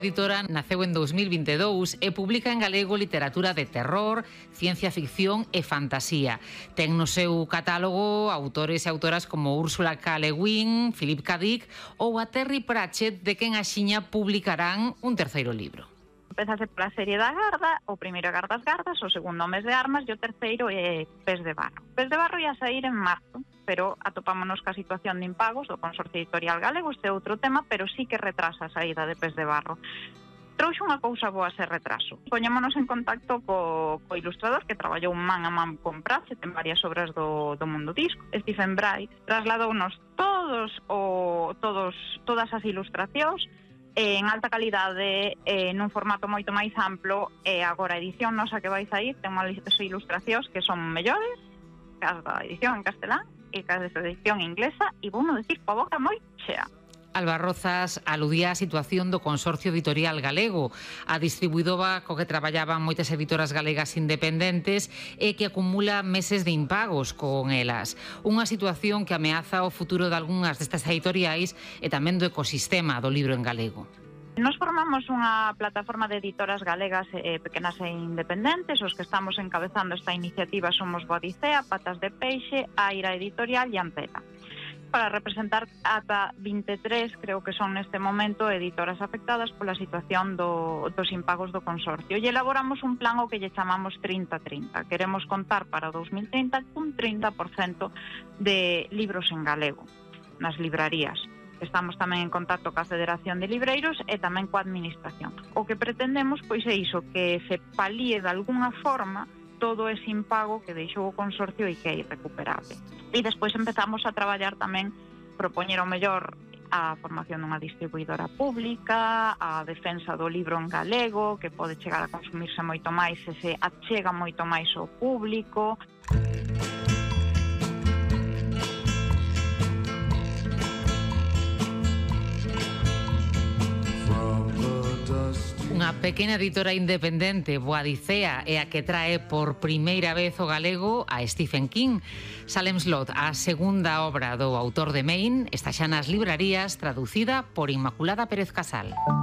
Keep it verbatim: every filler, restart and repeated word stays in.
A editora naceu en dous mil vinte e dous e publica en galego literatura de terror, ciencia ficción e fantasía. Ten no seu catálogo autores e autoras como Úrsula K. Le Guin, Philip K. Dick ou a Terry Pratchett, de quen axiña publicarán un terceiro libro. Empezase pola serie da Garda, o primeiro é Gardas Gardas, o segundo Mes de Armas e o terceiro é Pés de Barro. Pés de Barro ia sair en marzo, pero atopámonos ca situación de impagos do Consorcio Editorial Galego, este é outro tema, pero sí que retrasa a saída de Pés de Barro. Trouxe unha cousa boa ese retraso. Poñémonos en contacto co, co ilustrador que traballou man a man con Pratchett en varias obras do, do mundo disco, Stephen Bright, trasladounos todos o todos todas as ilustracións en alta calidade, eh, nun formato moito máis amplo, e agora a edición nosa que vai sair ten unhas ilustracións que son mellores que as da edición en castelán e que as da edición inglesa, e vou non decir coa boca moi chea. Alba Rozas aludía á situación do Consorcio Editorial Galego, a distribuidora co que traballaban moitas editoras galegas independentes e que acumula meses de impagos con elas. Unha situación que ameaza o futuro de algunhas destas editoriais e tamén do ecosistema do libro en galego. Nos formamos unha plataforma de editoras galegas eh, pequenas e independentes. Os que estamos encabezando esta iniciativa somos Boadicea, Patas de Peixe, Aira Editorial e Antela, para representar ata vinte e tres, creo que son neste momento, editoras afectadas pola situación do, dos impagos do consorcio. E elaboramos un plan ao que lle chamamos trinta trinta. Queremos contar para o dous mil trinta un trinta por cento de libros en galego nas librarías. Estamos tamén en contacto coa Federación de Libreiros e tamén coa Administración. O que pretendemos pois é iso, que se palíe de algunha forma todo ese impago que deixou o consorcio e que é irrecuperable. E despois empezamos a traballar tamén, propoñer ao mellor a formación dunha distribuidora pública, a defensa do libro en galego, que pode chegar a consumirse moito máis e se achega moito máis ao público. Unha pequena editora independente, Boadicea, é a que trae por primeira vez o galego a Stephen King. Salem Slot, a segunda obra do autor de Maine, está xa nas librarías, traducida por Inmaculada Pérez Casal.